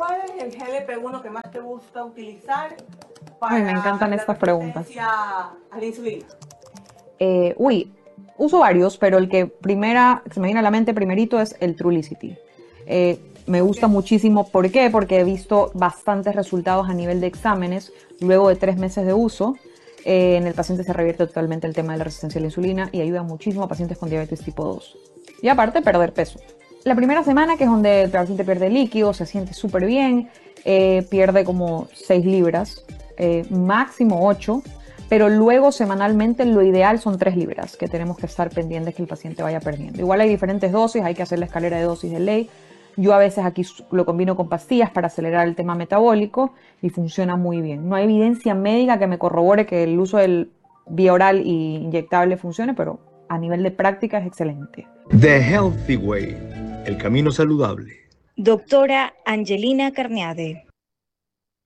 ¿Cuál es el GLP-1 que más te gusta utilizar Ay, me para encantan la estas preguntas. resistencia a la insulina? Uy, uso varios, pero el que se me viene a la mente primerito es el Trulicity. Me ¿Por gusta qué? muchísimo, ¿por qué? Porque he visto bastantes resultados a nivel de exámenes luego de 3 meses de uso. En el paciente se revierte totalmente el tema de la resistencia a la insulina y ayuda muchísimo a pacientes con diabetes tipo 2. Y aparte, perder peso. La primera semana, que es donde el paciente pierde líquido, se siente súper bien, pierde como 6 libras, máximo 8, pero luego semanalmente lo ideal son 3 libras que tenemos que estar pendientes que el paciente vaya perdiendo. Igual hay diferentes dosis, hay que hacer la escalera de dosis de ley. Yo a veces aquí lo combino con pastillas para acelerar el tema metabólico y funciona muy bien. No hay evidencia médica que me corrobore que el uso del vía oral y inyectable funcione, pero a nivel de práctica es excelente. The Healthy Way, el camino saludable. Doctora Angelina Carneade.